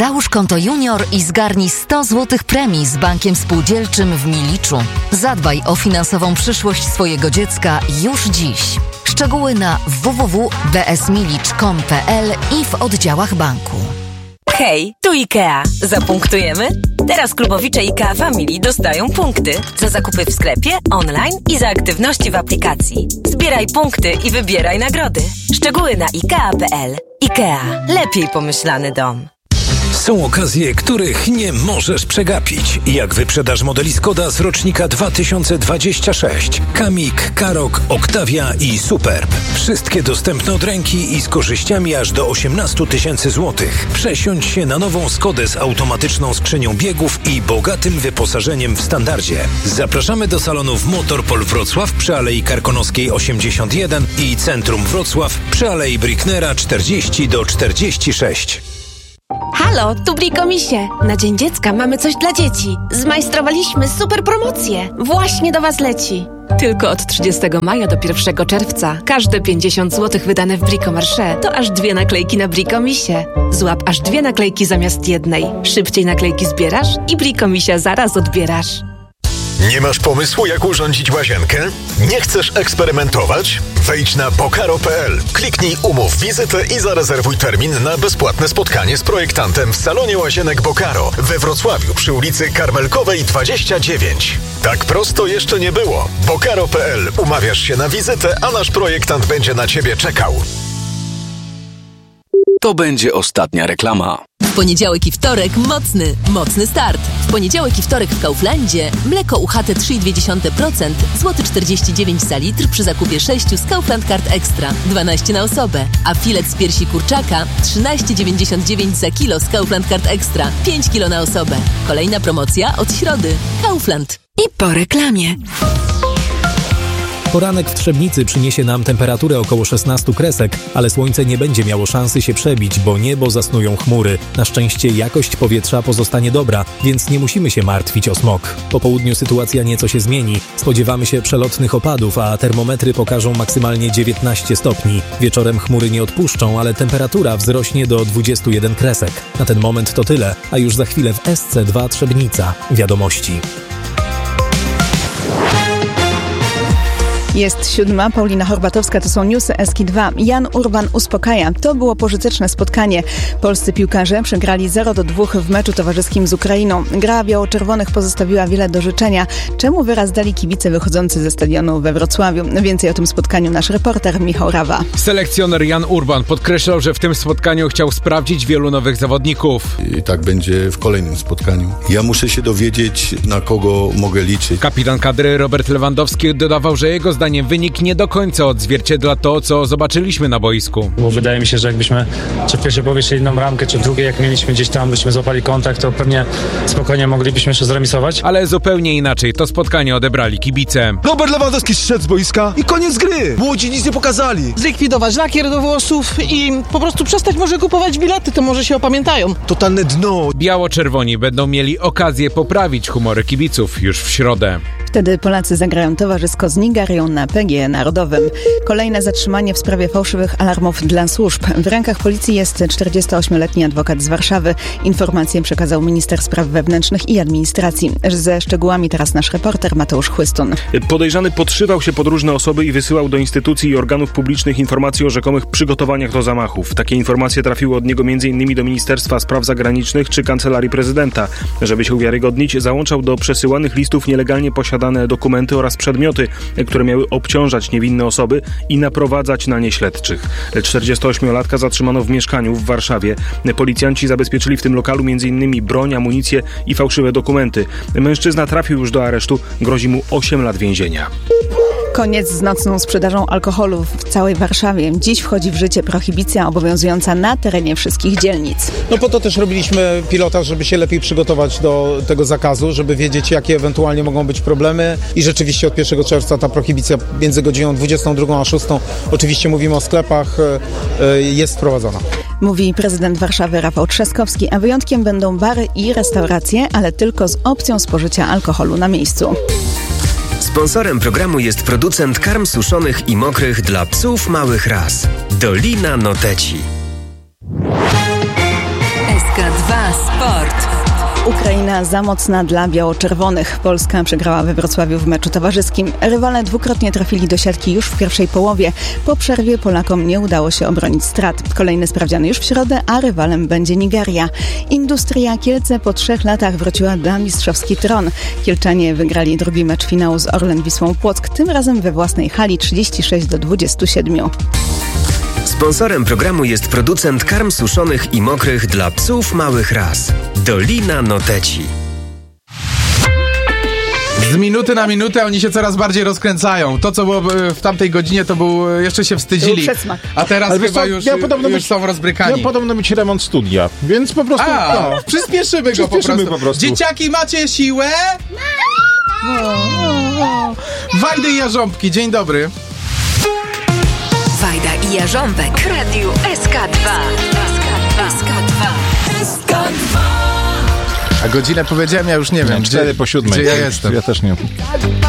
Załóż konto junior i zgarnij 100 zł premii z bankiem spółdzielczym w Miliczu. Zadbaj o finansową przyszłość swojego dziecka już dziś. Szczegóły na www.bsmilicz.com.pl i w oddziałach banku. Hej, tu IKEA. Zapunktujemy? Teraz klubowicze IKEA Family dostają punkty za zakupy w sklepie, online i za aktywności w aplikacji. Zbieraj punkty i wybieraj nagrody. Szczegóły na IKEA.pl. IKEA. Lepiej pomyślany dom. Są okazje, których nie możesz przegapić. Jak wyprzedaż modeli Skoda z rocznika 2026. Kamik, Karoq, Octavia i Superb. Wszystkie dostępne od ręki i z korzyściami aż do 18 000 złotych. Przesiądź się na nową Skodę z automatyczną skrzynią biegów i bogatym wyposażeniem w standardzie. Zapraszamy do salonów Motorpol Wrocław przy Alei Karkonoskiej 81 i Centrum Wrocław przy Alei Bricknera 40-46. Halo, tu Brikomisie. Na Dzień Dziecka mamy coś dla dzieci. Zmajstrowaliśmy super promocję. Właśnie do Was leci. Tylko od 30 maja do 1 czerwca każde 50 zł wydane w Bricomarché to aż 2 naklejki na Brikomisie. Złap aż 2 naklejki zamiast jednej. Szybciej naklejki zbierasz i Brikomisia zaraz odbierasz. Nie masz pomysłu, jak urządzić łazienkę? Nie chcesz eksperymentować? Wejdź na bokaro.pl, kliknij umów wizytę i zarezerwuj termin na bezpłatne spotkanie z projektantem w salonie łazienek Bokaro we Wrocławiu przy ulicy Karmelkowej 29. Tak prosto jeszcze nie było. Bokaro.pl. Umawiasz się na wizytę, a nasz projektant będzie na Ciebie czekał. To będzie ostatnia reklama. W poniedziałek i wtorek mocny start. W poniedziałek i wtorek w Kauflandzie mleko UHT 3,2%, złoty 49 za litr przy zakupie 6 z Kaufland Card Extra, 12 na osobę. A filet z piersi kurczaka 13,99 za kilo z Kaufland Card Extra, 5 kilo na osobę. Kolejna promocja od środy. Kaufland. I po reklamie. Poranek w Trzebnicy przyniesie nam temperaturę około 16 kresek, ale słońce nie będzie miało szansy się przebić, bo niebo zasnują chmury. Na szczęście jakość powietrza pozostanie dobra, więc nie musimy się martwić o smog. Po południu sytuacja nieco się zmieni. Spodziewamy się przelotnych opadów, a termometry pokażą maksymalnie 19 stopni. Wieczorem chmury nie odpuszczą, ale temperatura wzrośnie do 21 kresek. Na ten moment to tyle, a już za chwilę w SC2 Trzebnica. Wiadomości. Jest 7, Paulina Horbatowska, to są newsy Eski2. Jan Urban uspokaja. To było pożyteczne spotkanie. Polscy piłkarze przegrali 0-2 w meczu towarzyskim z Ukrainą. Gra biało-czerwonych pozostawiła wiele do życzenia, czemu wyraz dali kibice wychodzący ze stadionu we Wrocławiu. Więcej o tym spotkaniu nasz reporter Michał Rawa. Selekcjoner Jan Urban podkreślał, że w tym spotkaniu chciał sprawdzić wielu nowych zawodników. I tak będzie w kolejnym spotkaniu. Ja muszę się dowiedzieć, na kogo mogę liczyć. Kapitan kadry Robert Lewandowski dodawał, że jego zdaniem wynik nie do końca odzwierciedla to, co zobaczyliśmy na boisku. Bo wydaje mi się, że jakbyśmy czy w pierwszej połowie jedną bramkę, czy w drugiej, jak mieliśmy gdzieś tam, byśmy złapali kontakt, to pewnie spokojnie moglibyśmy jeszcze zremisować. Ale zupełnie inaczej to spotkanie odebrali kibice. Robert Lewandowski zszedł z boiska i koniec gry. Młodzi nic nie pokazali. Zlikwidować lakier do włosów i po prostu przestać może kupować bilety, to może się opamiętają. Totalne dno. Biało-czerwoni będą mieli okazję poprawić humory kibiców już w środę. Wtedy Polacy zagrają towarzysko z Nigerią na PGE Narodowym. Kolejne zatrzymanie w sprawie fałszywych alarmów dla służb. W rękach policji jest 48-letni adwokat z Warszawy. Informacje przekazał minister spraw wewnętrznych i administracji. Ze szczegółami teraz nasz reporter Mateusz Chłystun. Podejrzany podszywał się pod różne osoby i wysyłał do instytucji i organów publicznych informacje o rzekomych przygotowaniach do zamachów. Takie informacje trafiły od niego m.in. do Ministerstwa Spraw Zagranicznych czy Kancelarii Prezydenta. Żeby się uwiarygodnić, załączał do przesyłanych listów nielegalnie posiadane dokumenty oraz przedmioty, które miały obciążać niewinne osoby i naprowadzać na nie śledczych. 48-latka zatrzymano w mieszkaniu w Warszawie. Policjanci zabezpieczyli w tym lokalu m.in. broń, amunicję i fałszywe dokumenty. Mężczyzna trafił już do aresztu, grozi mu 8 lat więzienia. Koniec z nocną sprzedażą alkoholu w całej Warszawie. Dziś wchodzi w życie prohibicja obowiązująca na terenie wszystkich dzielnic. No po to też robiliśmy pilotaż, żeby się lepiej przygotować do tego zakazu, żeby wiedzieć, jakie ewentualnie mogą być problemy i rzeczywiście od 1 czerwca ta prohibicja między godziną 22 a 6, oczywiście mówimy o sklepach, jest wprowadzona. Mówi prezydent Warszawy Rafał Trzaskowski, a wyjątkiem będą bary i restauracje, ale tylko z opcją spożycia alkoholu na miejscu. Sponsorem programu jest producent karm suszonych i mokrych dla psów małych ras. Dolina Noteci. SK2 Sport. Ukraina za mocna dla biało-czerwonych. Polska przegrała we Wrocławiu w meczu towarzyskim. Rywale dwukrotnie trafili do siatki już w pierwszej połowie. Po przerwie Polakom nie udało się obronić strat. Kolejny sprawdziany już w środę, a rywalem będzie Nigeria. Industria Kielce po 3 latach wróciła na mistrzowski tron. Kielczanie wygrali drugi mecz finału z Orlen Wisłą Płock, tym razem we własnej hali 36-27. Sponsorem programu jest producent karm suszonych i mokrych dla psów małych ras. Dolina Noteci. Z minuty na minutę oni się coraz bardziej rozkręcają. To, co było w tamtej godzinie, to jeszcze się wstydzili. A teraz chyba już są rozbrykani. Miał podobno być remont studia, więc po prostu... Przyspieszymy go po prostu. Dzieciaki, macie siłę? Wajdy i Jarząbki, dzień dobry. Wajda i Jarząbek w Radiu SK2. A godzinę powiedziałem, ja już nie wiem. 4 po 7. Gdzie ja jestem? Ja też nie.